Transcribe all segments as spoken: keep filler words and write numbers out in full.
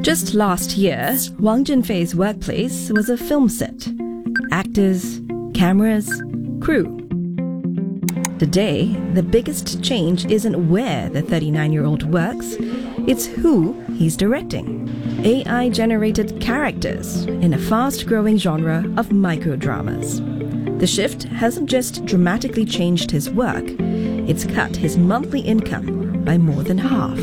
Just last year, Wang Junfei's workplace was a film set. Actors, cameras, crew. Today, the biggest change isn't where the thirty-nine-year-old works, it's who he's directing. A I-generated characters in a fast-growing genre of microdramas. The shift hasn't just dramatically changed his work, it's cut his monthly income by more than half.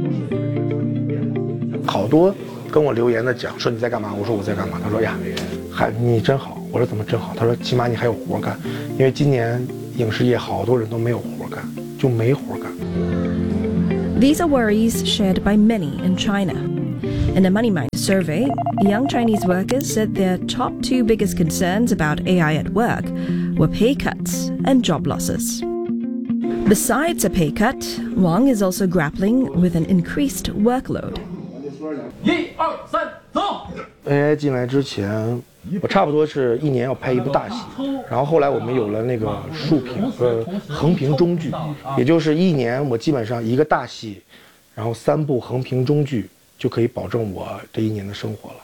好多跟我留言的讲说你在干嘛？我说我在干嘛？他说呀，还你真好。我说怎么真好？他说起码你还有活干，因为今年影视业好多人都没有活干，就没活干。 These are worries shared by many in China. In a MoneyMind survey, young Chinese workers said their top two biggest concerns about A I at work were pay cuts and job losses. Besides a pay cut, Wang is also grappling with an increased workload. 一二三，走。 A I 进来之前，我差不多是一年要拍一部大戏，然后后来我们有了那个竖屏呃横屏中剧，也就是一年我基本上一个大戏，然后三部横屏中剧就可以保证我这一年的生活了。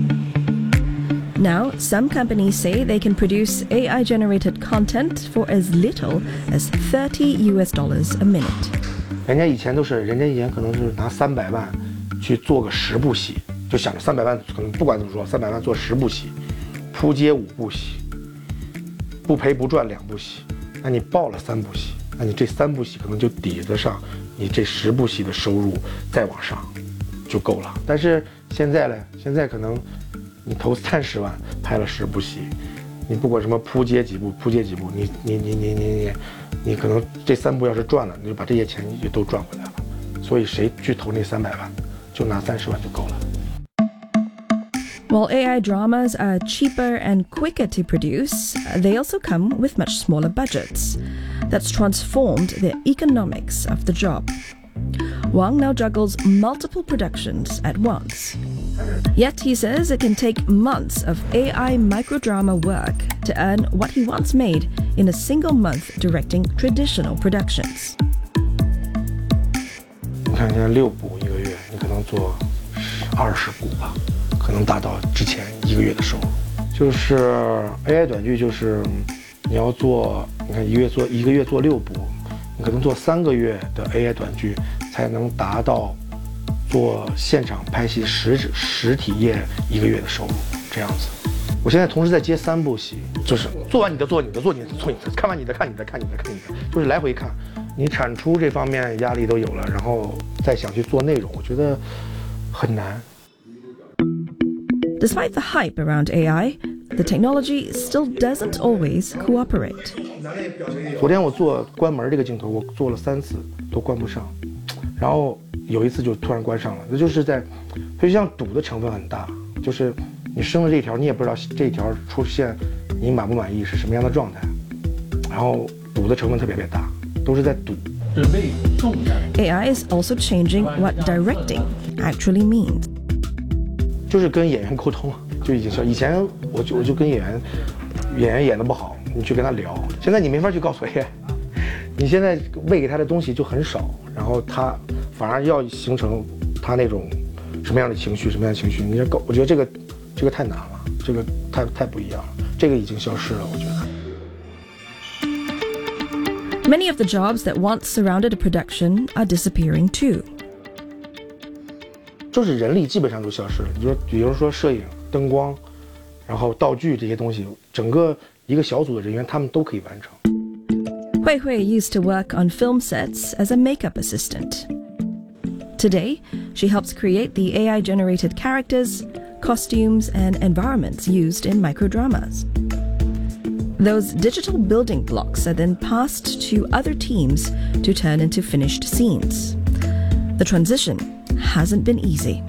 Now, some companies say they can produce A I-generated content for as little as thirty U S dollars a minute. 人家以前都是，人家以前可能是拿三百万去做个十部戏，就想着三百万可能不管怎么说，三百万做十部戏，扑街五部戏，不赔不赚两部戏，那你报了三部戏，那你这三部戏可能就抵得上你这十部戏的收入，再往上就够了。但是现在呢，现在可能。 你投三十万拍了十部戏，你不管什么扑街几部，扑街几部，你你你你你你，你可能这三部要是赚了，你就把这些钱也都赚回来了。所以谁去投那三百万，就拿三十万就够了。 While A I dramas are cheaper and quicker to produce, they also come with much smaller budgets. That's transformed the economics of the job. Wang now juggles multiple productions at once. Yet he says it can take months of A I microdrama work to earn what he once made in a single month directing traditional productions. 你看，现在六部一个月，你可能做二十部吧，可能达到之前一个月的收入。就是 A I 短剧，就是你要做，你看一个月做一个月做六部，你可能做三个月的 A I 短剧才能达到。 做现场拍戏实实体业一个月的收入这样子，我现在同时在接三部戏，就是做完你的做你的做你的做你的，看完你的看你的看你的看你的，就是来回看。你产出这方面压力都有了，然后再想去做内容，我觉得很难。 Despite the hype around A I, the technology still doesn't always cooperate. 昨天我做关门这个镜头，我做了三次都关不上，然后。 有一次就突然关上了，那就是在，就像赌的成分很大，就是你生了这条，你也不知道这条出现你满不满意是什么样的状态，然后赌的成分特别特别大，都是在赌。 准备动弹。 A I is also changing what directing actually means. 就是跟演员沟通，就已经是以前我就我就跟演员，演员演得不好，你去跟他聊，现在你没法去告诉 A I， 你现在喂给他的东西就很少，然后他。 反而要形成他那种什么样的情绪，什么样的情绪，你要搞，我觉得这个这个太难了，这个太太不一样了，这个已经消失了，我觉得。Many of the jobs that once surrounded a production are disappearing too. 就是人力基本上都消失了，你说，比如说摄影、灯光，然后道具这些东西，整个一个小组的人员他们都可以完成。 Hui Hui used to work on film sets as a makeup assistant. Today, she helps create the A I-generated characters, costumes, and environments used in microdramas. Those digital building blocks are then passed to other teams to turn into finished scenes. The transition hasn't been easy.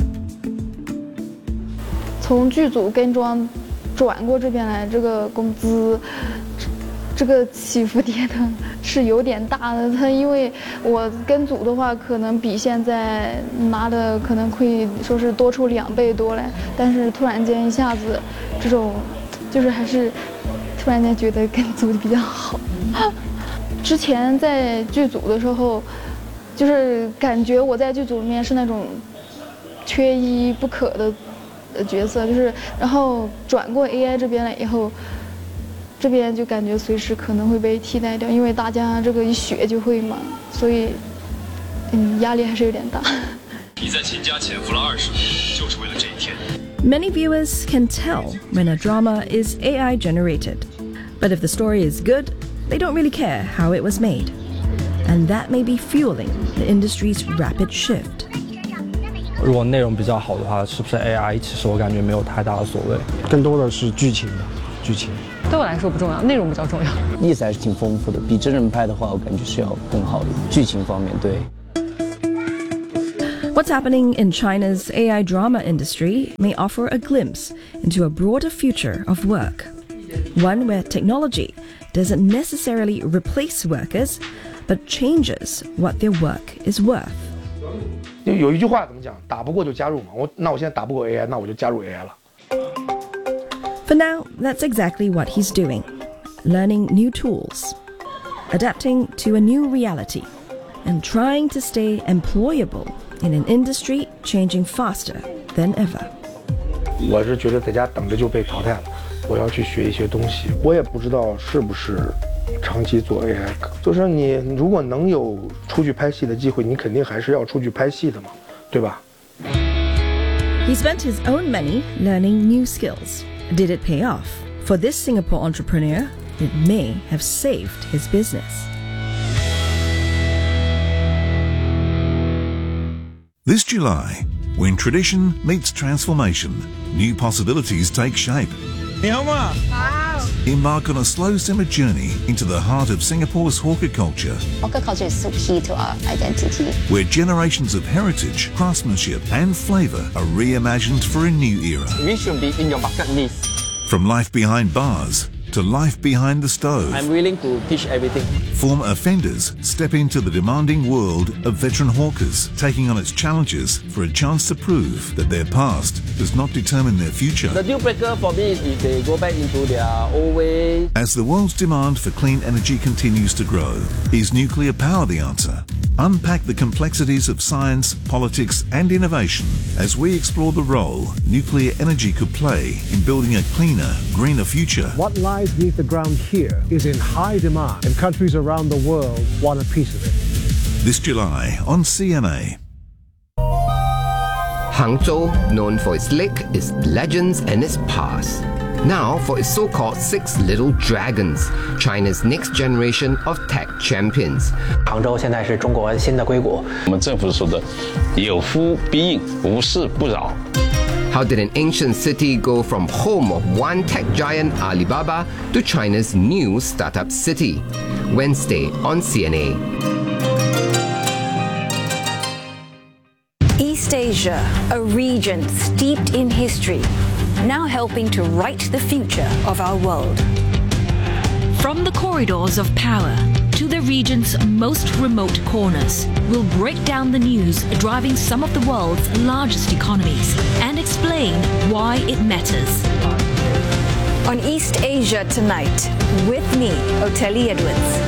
从剧组跟妆转过这边来，这个工资。 这个起伏跌的是有点大的，他因为我跟组的话，可能比现在拿的可能会说是多出两倍多来，但是突然间一下子，这种就是还是突然间觉得跟组比较好。之前在剧组的时候，就是感觉我在剧组里面是那种缺一不可的角色，就是然后转过 A I 这边来以后，这边就感觉随时可能会被替代掉，因为大家这个一学就会嘛，所以嗯压力还是有点大。 你在秦家潜伏了二十年，就是为了这一天。 Many viewers can tell when a drama is A I generated, but if the story is good, they don't really care how it was made. And that may be fueling the industry's rapid shift. 如果内容比较好的话，是不是 A I？ 其实我感觉没有太大的所谓， 更多的是剧情的剧情。 对我来说不重要，内容比较重要。 意思还是挺丰富的，比真人拍的话，我感觉是要更好的。剧情方面，对。 What's happening in China's A I drama industry may offer a glimpse into a broader future of work, one where technology doesn't necessarily replace workers, but changes what their work is worth. 有一句话怎么讲？打不过就加入嘛。我那我现在打不过 A I， 那我就加入 A I 了。 For now, that's exactly what he's doing, learning new tools, adapting to a new reality, and trying to stay employable in an industry changing faster than ever. 我是觉得在家等着就被淘汰了，我要去学一些东西。我也不知道是不是长期做 A I， 就是你如果能有出去拍戏的机会，你肯定还是要出去拍戏的嘛，对吧？ He spent his own money learning new skills. Did it pay off? For this Singapore entrepreneur, it may have saved his business. This July, when tradition meets transformation, new possibilities take shape. Embark on a slow simmer journey into the heart of Singapore's hawker culture. Hawker culture is so key to our identity. Where generations of heritage, craftsmanship and flavour are reimagined for a new era. We should be in your bucket list. From life behind bars to life behind the stove. I'm willing to teach everything. Former offenders step into the demanding world of veteran hawkers, taking on its challenges for a chance to prove that their past does not determine their future. The deal breaker for me is if they go back into their old way. As the world's demand for clean energy continues to grow, is nuclear power the answer? Unpack the complexities of science, politics and innovation as we explore the role nuclear energy could play in building a cleaner, greener future. What lies beneath the ground here is in high demand, and countries around the world want a piece of it. This July on C N A. Hangzhou, known for its lake, its legends and its past. Now for its so-called Six Little Dragons, China's next generation of tech champions. 杭州现在是中国新的硅谷。 我们政府说的有夫必应，无事不扰。 How did an ancient city go from home of one tech giant Alibaba to China's new startup city? Wednesday on C N A. East Asia, a region steeped in history, now helping to write the future of our world. From the corridors of power to the region's most remote corners, we'll break down the news driving some of the world's largest economies and explain why it matters. On East Asia Tonight, with me, Oteli Edwards.